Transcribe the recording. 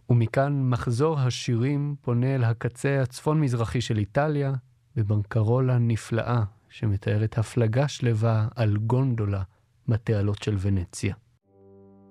ומכאן מחזור השירים פונה אל הקצה הצפון-מזרחי של איטליה, בברקרולה נפלאה שמתארת הפלגה שלווה על גונדולה בתעלות של ונציה.